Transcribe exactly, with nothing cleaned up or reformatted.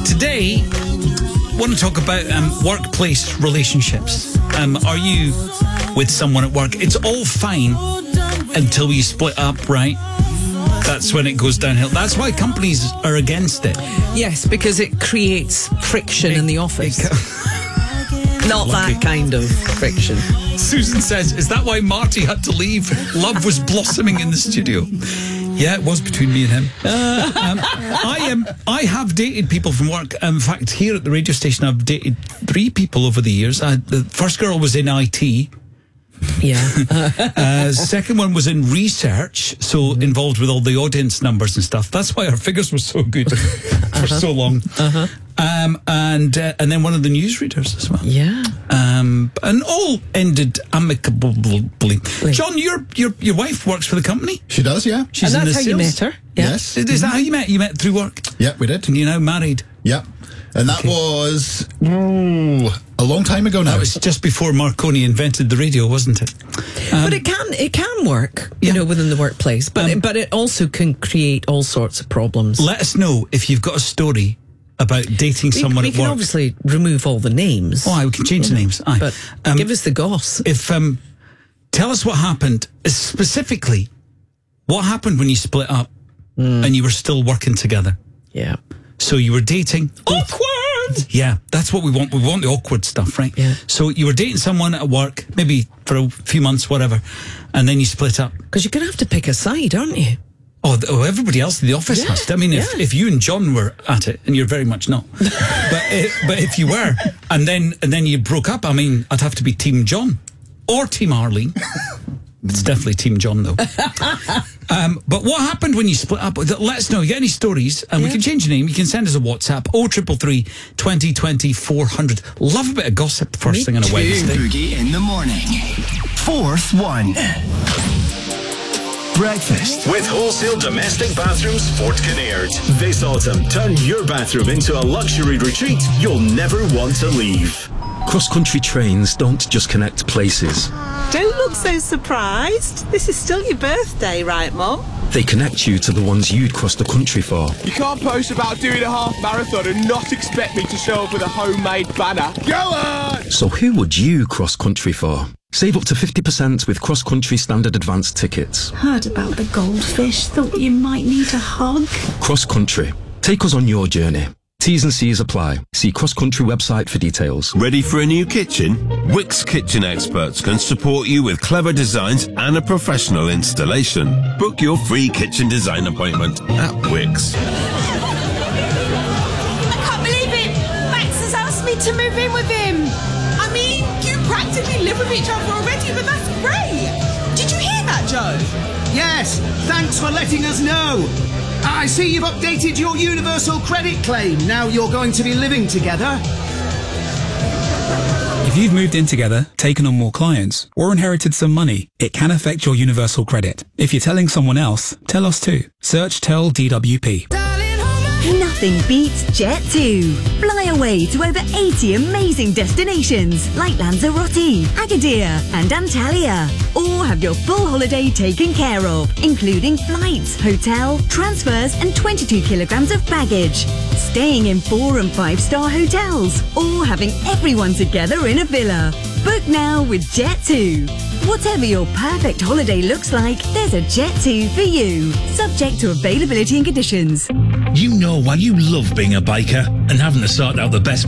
today, I want to talk about um, workplace relationships. Um, are you with someone at work? It's all fine until you split up, right? That's when it goes downhill. That's why companies are against it. Yes, because it creates friction It- in the office. it Not Lucky. that kind of friction. Susan says, is that why Marty had to leave? Love was blossoming in the studio. Yeah, it was between me and him. Um, I am. Um, I have dated people from work. In fact, here at the radio station, I've dated three people over the years. I, the first girl was in I T. Yeah. Uh, second one was in research, so involved with all the audience numbers and stuff. That's why our figures were so good for uh-huh. so long. Uh-huh. Um, and uh, and then one of the newsreaders as well. Yeah. Um, and all ended amicably. John, your your your wife works for the company. She does, yeah. She's and in that's the how you sales. met her? Yeah. Yes. Is that how you met? You met through work? Yeah, we did. And you're now married? Yeah. And that Okay. was ooh, a long time ago now. That was just before Marconi invented the radio, wasn't it? Um, But it can it can work, you Yeah. know, within the workplace. But Um, it, but it also can create all sorts of problems. let us know if you've got a story about dating we, someone we at can work. obviously remove all the names. Oh, aye, we can change the names. Aye. But Um, give us the goss. If um, tell us what happened uh, specifically. What happened when you split up and you were still working together? Yeah. So you were dating. Awkward! Yeah, that's what we want. We want the awkward stuff, right? Yeah. So you were dating someone at work, maybe for a few months, whatever, and then you split up. Because you're going to have to pick a side, aren't you? Oh, th- oh, everybody else in the office Yeah, has to. I mean, if, yeah. if you and John were at it, and you're very much not, but if, but if you were, and then and then you broke up, I mean, I'd have to be Team John or Team Arlene. It's definitely Team John, though. um, but what happened when you split up? Let us know. You get any stories, and we Yeah. can change your name. You can send us a WhatsApp, oh triple three, twenty twenty, four hundred. Love a bit of gossip first Me thing on a too. Wednesday. Boogie in the morning. Fourth one. Breakfast. With Wholesale Domestic Bathrooms Fort Kinnaird. This autumn, turn your bathroom into a luxury retreat you'll never want to leave. Cross-country trains don't just connect places. Don't look so surprised. This is still your birthday, right, Mum? They connect you to the ones you'd cross the country for. You can't post about doing a half marathon and not expect me to show up with a homemade banner. Go on! So who would you cross-country for? Save up to fifty percent with cross-country standard advanced tickets. Heard about the goldfish, thought you might need a hug. Cross-country. Take us on your journey. T's and C's apply. See cross-country website for details. Ready for a new kitchen? Wix Kitchen Experts can support you with clever designs and a professional installation. Book your free kitchen design appointment at Wix. I can't believe it! Max has asked me to move in with him. I mean, you practically live with each other already, but that's great. Did you hear that, Joe? Yes, thanks for letting us know. I see you've updated your universal credit claim. Now you're going to be living together. If you've moved in together, taken on more clients, or inherited some money, it can affect your universal credit. If you're telling someone else, tell us too. Search Tell D W P. Nothing beats Jet two. Fly away to over eighty amazing destinations like Lanzarote, Agadir and Antalya. Or have your full holiday taken care of, including flights, hotel, transfers and twenty-two kilograms of baggage. Staying in four and five star hotels or having everyone together in a villa. Book now with Jet two. Whatever your perfect holiday looks like, there's a Jet two for you. Subject to availability and conditions. You know why you love being a biker and having to sort out the best